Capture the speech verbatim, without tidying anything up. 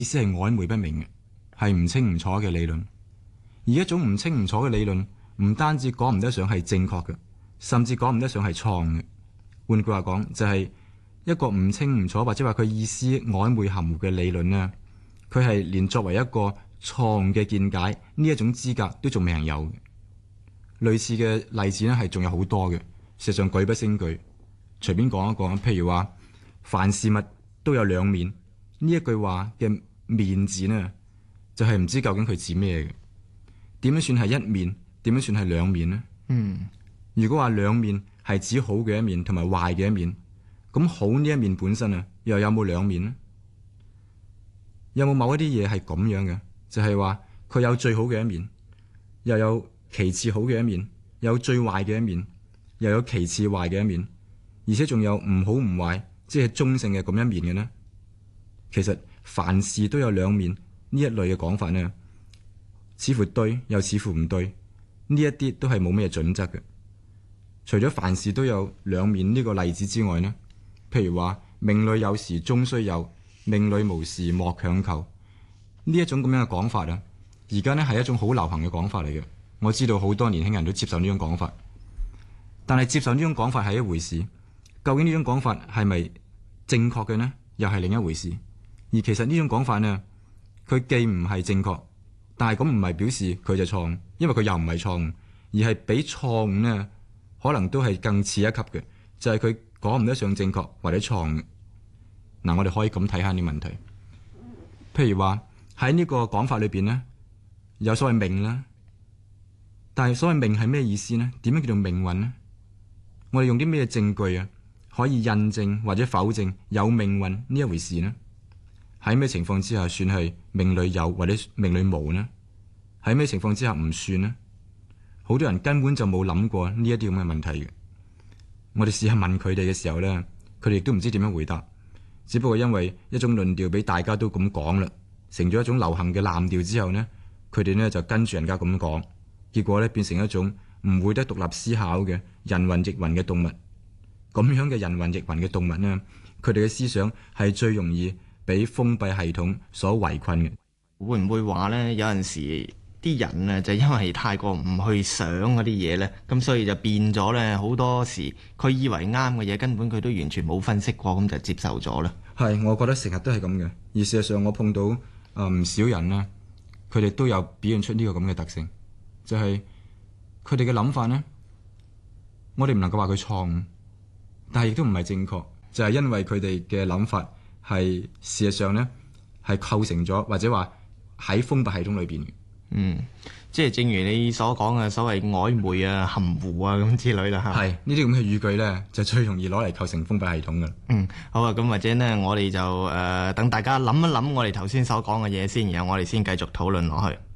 意思係曖昧不明嘅，係唔清唔楚嘅理論。而一種唔清唔楚嘅理論，唔單止講唔得上係正確嘅，甚至講唔得上係錯嘅。換句話講，就係、是、一個唔清唔楚或者話佢意思曖昧含糊嘅理論呢，佢係連作為一個錯誤嘅見解呢一種資格都仲未有嘅。類似嘅例子呢係仲有好多嘅，實際上舉不勝舉。隨便講一講，譬如話凡事物都有兩面呢一句話嘅面字呢，就係、是、唔知究竟佢指咩嘅？點樣算係一面？點樣算係兩面呢？ 嗯， 如果話兩面係指好嘅一面同埋壞嘅一面，咁好呢一面本身啊，又有冇兩面呢？有冇某一啲嘢係咁樣嘅？就係話佢有最好嘅一面，又有其次好嘅一面，有最壞嘅一面，又有其次壞嘅一面，而且仲有唔好唔壞，即係中性嘅咁一面嘅呢？其實凡事都有兩面呢一類嘅講法呢，似乎對又似乎唔對，呢一啲都係冇咩準則嘅。除咗凡事都有兩面呢個例子之外呢，譬如話命裏有時終須有，命裏無時莫強求，呢一種咁樣嘅講法啊，而家呢係一種好流行嘅講法嚟嘅。我知道好多年輕人都接受呢種講法，但係接受呢種講法係一回事，究竟呢種講法係咪正確嘅呢？又係另一回事。而其實呢種講法呢，佢既唔係正確，但係咁唔係表示佢就錯誤，因為佢又唔係錯誤，而係比錯誤呢可能都係更次一級嘅，就係佢講唔得上正確或者錯誤。嗱，我哋可以咁睇下啲問題，譬如話喺呢個講法裏邊呢，有所謂命啦，但係所謂命係咩意思呢？點樣叫做命運呢？我哋用啲咩證據啊，可以印證或者否證有命運呢一回事呢？喺咩情況之下算係命裏有或者命裏無呢？喺咩情況之下唔算呢？好多人根本就冇諗過呢一啲咁嘅問題嘅。我哋試下問佢哋嘅時候呢，佢哋亦都唔知點樣回答。只不過因為一種論調俾大家都咁講啦，成咗一種流行嘅濫調之後呢，佢哋呢就跟住人家咁講，結果呢變成一種唔會得獨立思考嘅人云亦云嘅動物。咁樣嘅人云亦云嘅動物呢，佢哋嘅思想係最容易俾封閉系統所圍困嘅。 會唔會話呢？有陣時啲人啊，就因為太過唔去想嗰啲嘢呢，咁所以就變咗呢。好多時佢以為啱嘅嘢，根本佢都完全冇分析過，咁就接受咗啦。 係，我覺得成日都係咁嘅。而事實上，我碰到啊唔少人呢，佢哋都有表現出呢個咁嘅特性，就係佢哋嘅諗法呢，我哋唔能夠話佢錯誤，但係亦都唔係正確，就係因為佢哋嘅諗法係事實上呢係構成咗，或者話喺封閉系統裏邊。 嗯，即係正如你所講嘅所謂曖昧啊、含糊啊咁之類啦，嚇。係呢啲咁嘅語句呢，就最容易攞嚟構成封閉系統嘅。 嗯，好啊，咁或者呢，我哋就誒、呃、等大家諗一諗我哋頭先所講嘅嘢先，然後我哋先繼續討論落去。